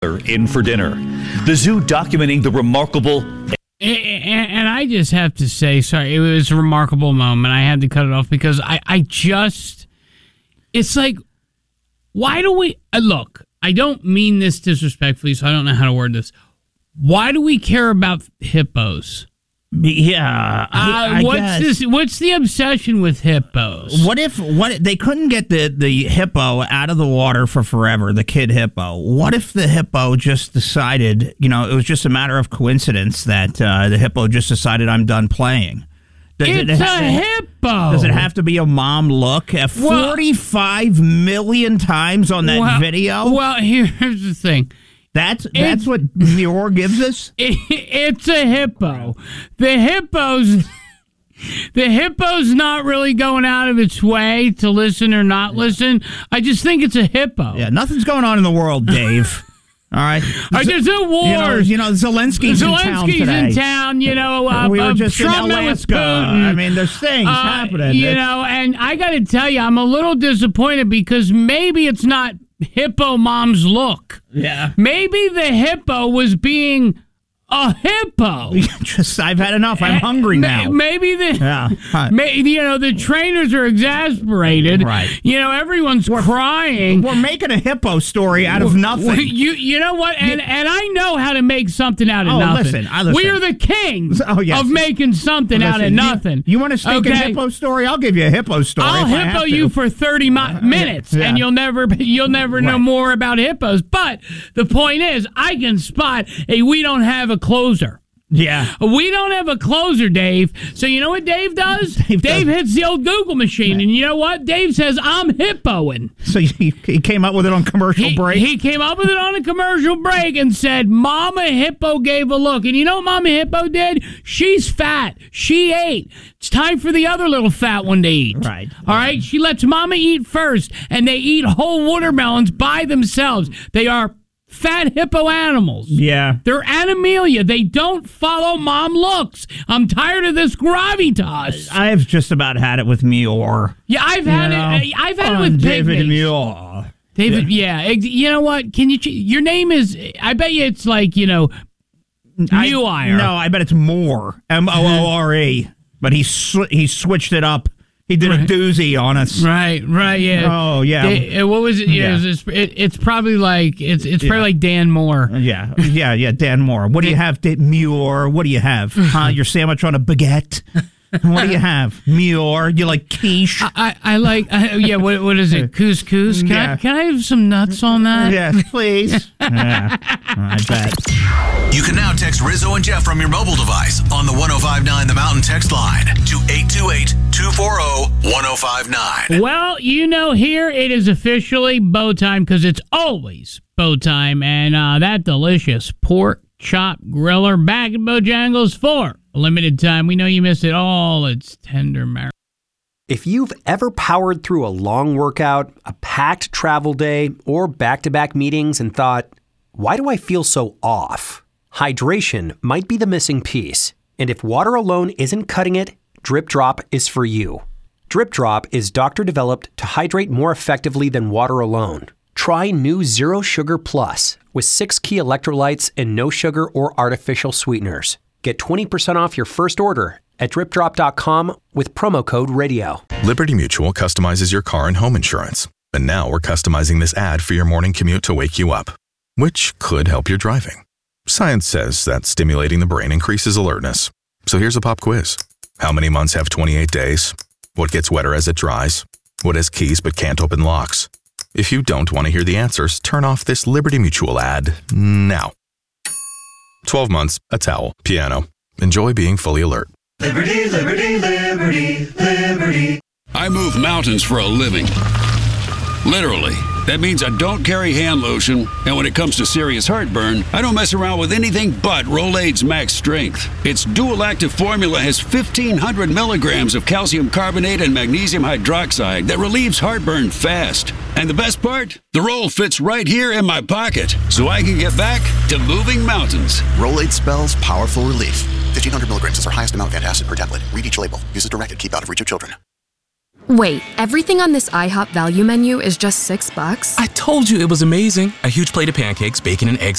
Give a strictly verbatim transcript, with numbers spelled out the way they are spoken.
in for dinner. The zoo documenting the remarkable... And I just have to say, sorry, it was a remarkable moment. I had to cut it off because I, I just... It's like, why do we... Uh, look, I don't mean this disrespectfully, so I don't know how to word this. Why do we care about hippos? Yeah, I, uh, I what's guess. this? What's the obsession with hippos? What if what they couldn't get the, the hippo out of the water for forever? The kid hippo. What if the hippo just decided? You know, it was just a matter of coincidence that uh, the hippo just decided, I'm done playing. Does it's it a ha- hippo. Does it have to be a mom look? At Well- forty-five million times on that well, video. Well, here's the thing. That's that's what Muir gives us. It, it's a hippo. The hippo's the hippo's not really going out of its way to listen or not listen. I just think it's a hippo. Yeah, nothing's going on in the world, Dave. All right. Uh, there's no wars. You know, you know Zelensky's, in town Zelensky's today. in town, you know. Uh, we were uh, just Trump in met with Alaska. Putin. I mean, there's things Uh, happening. You It's- know, and I got to tell you, I'm a little disappointed because maybe it's not hippo mom's look. Yeah. Maybe the hippo was being a hippo. Just, I've had enough. I'm hungry Ma- now. Maybe the, Yeah. Huh. may, you know, the trainers are exasperated. Right. You know, everyone's crying. We're making a hippo story out of nothing. Well, You you know what? And and I know how to make something out of Oh, nothing. listen, I listen. We are the kings Oh, yes. of making something out of Listen, you- nothing. You, want to stake a Okay? hippo story? I'll give you a hippo story. I'll if I hippo have you to. for thirty mi- minutes, yeah. and you'll never you'll never know Right. more about hippos. But the point is, I can spot a we don't have a closer. Yeah. We don't have a closer, Dave. So you know what Dave does? Dave Dave, does- hits the old Google machine, and you know what? Dave says, I'm hippoing. So he, he came up with it on commercial He, break. he came up with it on a commercial break and said, Mama Hippo gave a look. And you know what Mama Hippo did? She's fat. She ate. It's time for the other little fat one to eat. Right. All right? She lets Mama eat first, and they eat whole watermelons by themselves. They are fat hippo animals. yeah. They're animalia. They don't follow mom looks. I'm tired of this gravitas. I've just about had it with Muir. Yeah, I've had You know? it. I've had On it with David pygmies. Muir. David, yeah. ex- You know what? Can you? ch- Your name is. I bet you it's like you know, I- Muir. No, I bet it's Moore. M O O R E. But he sw- he switched it up. He did Right. a doozy on us. Right, right, yeah. Oh, yeah. They- uh, what was it? Yeah, Yeah. it was- it- it's probably like it's it's probably Yeah. like Dan Moore. Yeah, yeah, yeah. Dan Moore. What do you have, Da- Muir? What do you have? Huh? Your sandwich on a baguette? What do you have? Muir? You like quiche? I, I like I, yeah. What what is it? Couscous. Can Yeah. I can I have some nuts on that? Yes, please. Yeah, I bet. You can now text Rizzo and Jeff from your mobile device on the ten fifty-nine The Mountain text line to eight two eight, two four zero, one zero five nine. Well, you know, here it is officially bow time because it's always bow time, and uh, that delicious pork chop griller back at Bojangles for a limited time. We know you missed it all. It's tender mar- If you've ever powered through a long workout, a packed travel day, or back-to-back meetings and thought, why do I feel so off? Hydration might be the missing piece. And if water alone isn't cutting it, Drip Drop is for you. Drip Drop is doctor-developed to hydrate more effectively than water alone. Try new Zero Sugar Plus with six key electrolytes and no sugar or artificial sweeteners. Get twenty percent off your first order at drip drop dot com with promo code radio. Liberty Mutual customizes your car and home insurance. And now we're customizing this ad for your morning commute to wake you up, which could help your driving. Science says that stimulating the brain increases alertness. So here's a pop quiz. How many months have twenty-eight days? What gets wetter as it dries? What has keys but can't open locks? If you don't want to hear the answers, turn off this Liberty Mutual ad now. twelve months, a towel, piano. Enjoy being fully alert. Liberty, liberty, liberty, liberty. I move mountains for a living. Literally. That means I don't carry hand lotion, and when it comes to serious heartburn, I don't mess around with anything but Rolaids Max Strength. Its dual active formula has fifteen hundred milligrams of calcium carbonate and magnesium hydroxide that relieves heartburn fast. And the best part? The roll fits right here in my pocket, so I can get back to moving mountains. Rolaids spells powerful relief. fifteen hundred milligrams is our highest amount of antacid per tablet. Read each label. Use as directed. Keep out of reach of children. Wait, everything on this IHOP value menu is just six bucks? I told you it was amazing. A huge plate of pancakes, bacon and eggs